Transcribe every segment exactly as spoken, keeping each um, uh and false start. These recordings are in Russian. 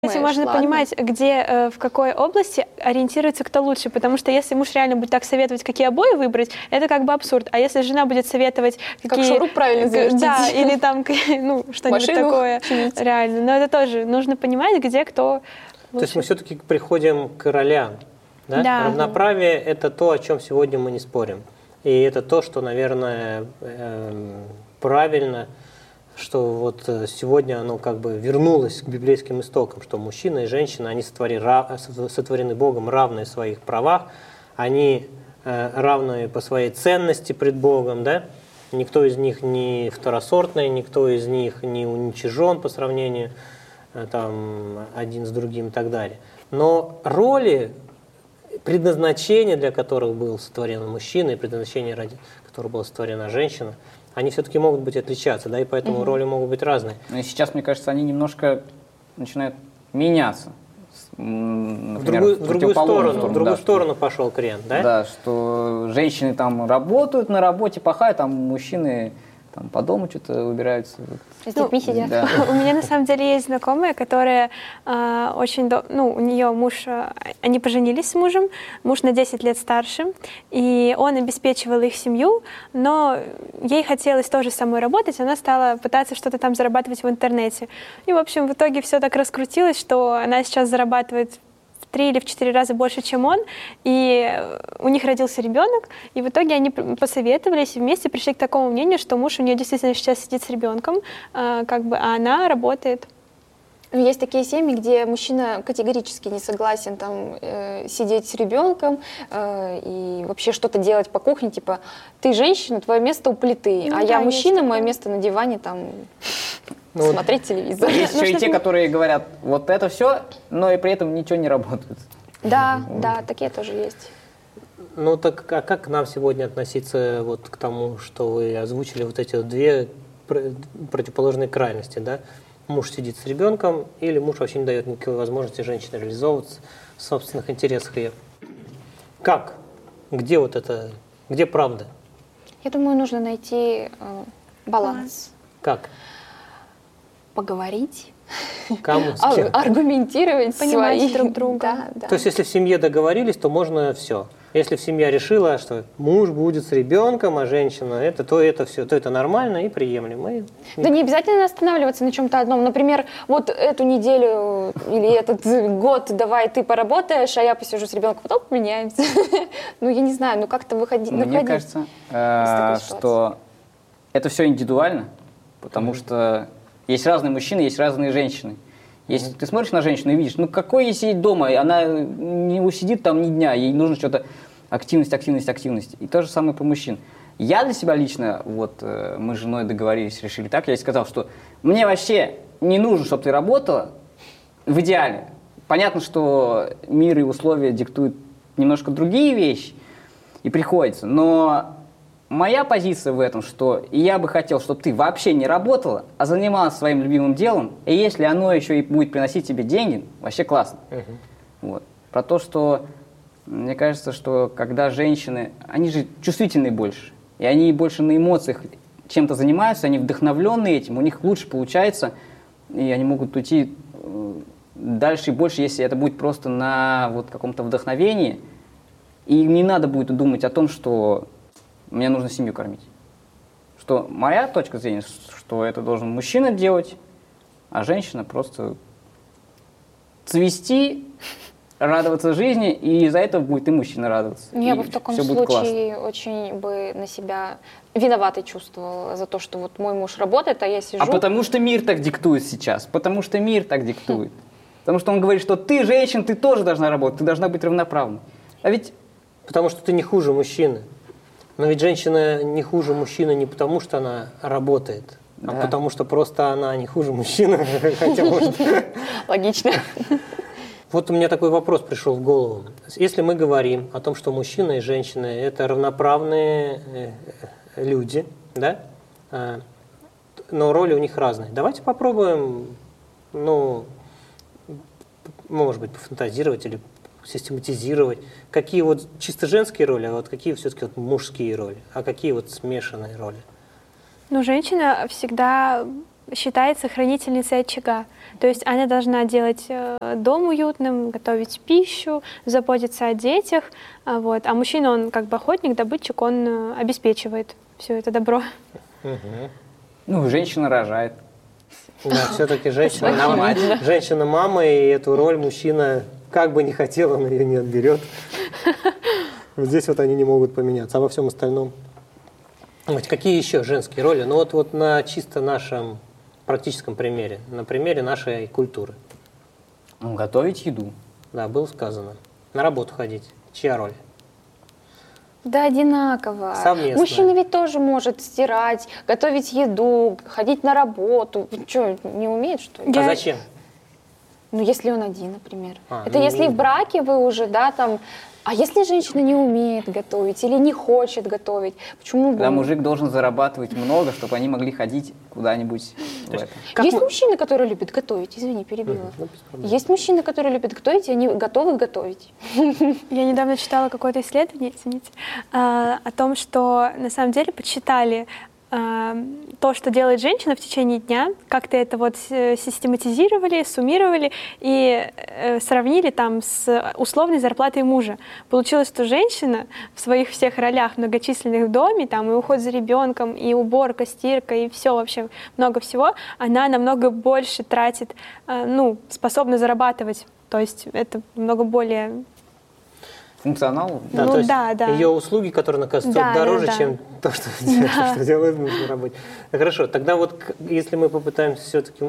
Кстати, можно ладно. понимать, где, э, в какой области ориентируется кто лучше, потому что если муж реально будет так советовать, какие обои выбрать, это как бы абсурд. А если жена будет советовать, Как какие... шуруп правильно завертить. Да, или там, ну, что-нибудь Машину такое. чинить. Реально. Но это тоже нужно понимать, где кто То есть мы все-таки приходим к ролям. Да? Да. Равноправие – это то, о чем сегодня мы не спорим. И это то, что, наверное, эм, правильно, что вот сегодня оно как бы вернулось к библейским истокам, что мужчина и женщина, они сотворены, сотворены Богом, равные в своих правах, они э, равны по своей ценности пред Богом, да? Никто из них не второсортный, никто из них не уничижен по сравнению э, там, один с другим и так далее. Но роли, предназначение, для которых был сотворен мужчина, и предназначение, ради которого была сотворена женщина, они все-таки могут быть отличаться, да, и поэтому угу. роли могут быть разные. Но и сейчас, мне кажется, они немножко начинают меняться. Например, в другую, в другую сторону, сторону, в другую да, сторону что, пошел крен, да? Да, что женщины там работают на работе, пахают, там мужчины там по дому что-то убираются. С детьми сидят. Да. У меня на самом деле есть знакомая, которая э, очень, до... ну, у нее муж, э, они поженились с мужем, муж на десять лет старше, и он обеспечивал их семью, но ей хотелось тоже самой работать, она стала пытаться что-то там зарабатывать в интернете. И, в общем, в итоге все так раскрутилось, что она сейчас зарабатывает в три или в четыре раза больше, чем он, и у них родился ребенок, и в итоге они посоветовались и вместе пришли к такому мнению, что муж у нее действительно сейчас сидит с ребенком, как бы, а она работает. Есть такие семьи, где мужчина категорически не согласен там э, сидеть с ребенком э, и вообще что-то делать по кухне, типа ты женщина, твое место у плиты, ну, а да, я мужчина, мое место на диване там ну, смотреть телевизор. Есть еще и те, которые говорят, вот это все, но и при этом ничего не работает. Да, да, такие тоже есть. Ну так а как нам сегодня относиться вот к тому, что вы озвучили вот эти две противоположные крайности, да? Муж сидит с ребенком, или муж вообще не дает никакой возможности женщине реализовываться в собственных интересах ее. Как? Где вот это, где правда? Я думаю, нужно найти э, баланс. Как? Поговорить. Кому? С кем? Аргументировать, понимать свои... друг друга. Да, да. То есть, если в семье договорились, то можно все. Если семья решила, что муж будет с ребенком, а женщина это, то это все, то это нормально и приемлемо. И... Да не обязательно останавливаться на чем-то одном. Например, вот эту неделю или этот год давай ты поработаешь, а я посижу с ребенком, потом поменяемся. Ну, я не знаю, ну как-то выходить. Мне кажется, что это все индивидуально, потому что есть разные мужчины, есть разные женщины. Если ты смотришь на женщину и видишь, ну какой ей сидеть дома, она не усидит там ни дня, ей нужно что-то, активность, активность, активность. И то же самое по мужчин. Я для себя лично, вот мы с женой договорились, решили так, я ей сказал, что мне вообще не нужно, чтобы ты работала в идеале. Понятно, что мир и условия диктуют немножко другие вещи, и приходится, но... Моя позиция в этом, что я бы хотел, чтобы ты вообще не работала, а занималась своим любимым делом, и если оно еще и будет приносить тебе деньги, вообще классно. Uh-huh. Вот. Про то, что мне кажется, что когда женщины, они же чувствительные больше, и они больше на эмоциях чем-то занимаются, они вдохновленные этим, у них лучше получается, и они могут уйти дальше и больше, если это будет просто на вот каком-то вдохновении, и им не надо будет думать о том, что мне нужно семью кормить. Что моя точка зрения, что это должен мужчина делать, а женщина просто цвести, радоваться жизни, и из-за этого будет и мужчина радоваться. Я и бы в таком все будет случае классно. Очень бы на себя виноватой чувствовала за то, что вот мой муж работает, а я сижу. А потому что мир так диктует сейчас, потому что мир так диктует. Хм. Потому что он говорит, что ты женщина, ты тоже должна работать, ты должна быть равноправной. А ведь... Потому что ты не хуже мужчины. Но ведь женщина не хуже мужчины не потому, что она работает, да. а потому что просто она не хуже мужчины. Логично. Вот у меня такой вопрос пришел в голову. Если мы говорим о том, что мужчина и женщина – это равноправные люди, да? Но роли у них разные. Давайте попробуем, ну, может быть, пофантазировать или систематизировать, какие вот чисто женские роли, а вот какие все-таки вот мужские роли, а какие вот смешанные роли. Ну, женщина всегда считается хранительницей очага. То есть она должна делать дом уютным, готовить пищу, заботиться о детях. Вот. А мужчина, он как бы охотник, добытчик, он обеспечивает все это добро. Угу. Ну, женщина рожает. Да, все-таки женщина, женщина мама, и эту роль мужчина, как бы не хотел, он ее не отберет. Вот здесь вот они не могут поменяться, а во всем остальном. Вот какие еще женские роли? Ну вот, вот на чисто нашем практическом примере, на примере нашей культуры. Ну, готовить еду. Да, было сказано. На работу ходить. Чья роль? Да, одинаково. Совместно. Мужчина ведь тоже может стирать, готовить еду, ходить на работу. Что, не умеет, что ли? А зачем? Ну, если он один, например. А, Это ну, если в браке вы уже, да, там... А если женщина не умеет готовить или не хочет готовить, почему бы... Когда мужик должен зарабатывать много, чтобы они могли ходить куда-нибудь в это. Есть мы... мужчины, которые любят готовить, извини, перебила. Ну, Есть мужчины, которые любят готовить, и они готовы готовить. Я недавно читала какое-то исследование, извините, о том, что на самом деле подсчитали то, что делает женщина в течение дня, как-то это вот систематизировали, суммировали и сравнили там с условной зарплатой мужа. Получилось, что женщина в своих всех ролях многочисленных в доме, там и уход за ребенком, и уборка, стирка, и все вообще, много всего, она намного больше тратит, ну, способна зарабатывать. То есть это много более... Функционал? Да, ну, то есть да, да. ее услуги, которые она стоят да, дороже, да, да. чем то, что, да. что делает муж на работе. Хорошо, тогда вот если мы попытаемся все-таки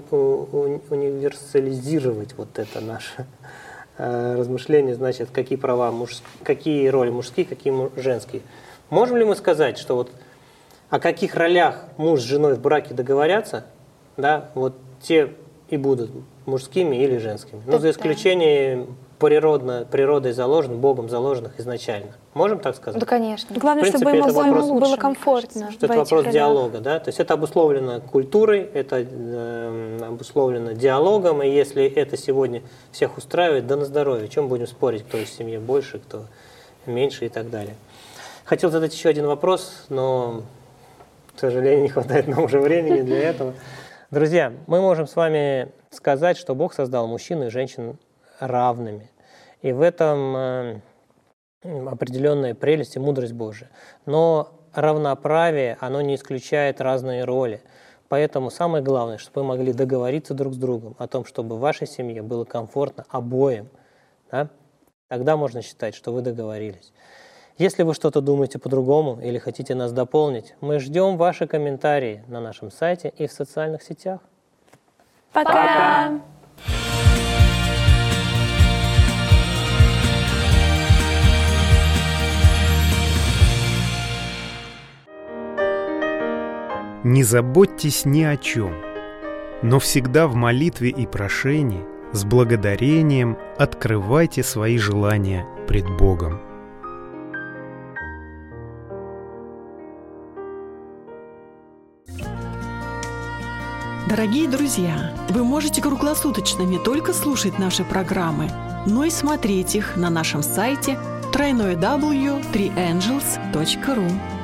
универсализировать вот это наше э, размышление, значит, какие права, муж, какие роли мужские, какие женские. Можем ли мы сказать, что вот о каких ролях муж с женой в браке договорятся, да, вот те и будут мужскими или женскими. Ну, за исключением природно, природой заложен, Богом заложенных изначально. Можем так сказать? Да, конечно. Главное, принципе, чтобы ему это вопрос- было лучше, комфортно. Что это в этих вопрос ролях. диалога, да? То есть это обусловлено культурой, это э, обусловлено диалогом, и если это сегодня всех устраивает, да на здоровье. Чем будем спорить, кто из семьи больше, кто меньше и так далее. Хотел задать еще один вопрос, но, к сожалению, не хватает нам уже времени для этого. Друзья, мы можем с вами сказать, что Бог создал мужчин и женщин равными. И в этом э, определенная прелесть и мудрость Божия. Но равноправие, оно не исключает разные роли. Поэтому самое главное, чтобы вы могли договориться друг с другом о том, чтобы в вашей семье было комфортно обоим. Да? Тогда можно считать, что вы договорились. Если вы что-то думаете по-другому или хотите нас дополнить, мы ждем ваши комментарии на нашем сайте и в социальных сетях. Пока! Пока. Не заботьтесь ни о чем, но всегда в молитве и прошении с благодарением открывайте свои желания пред Богом. Дорогие друзья, вы можете круглосуточно не только слушать наши программы, но и смотреть их на нашем сайте дабл ю дабл ю дабл ю точка три энджелс точка ру.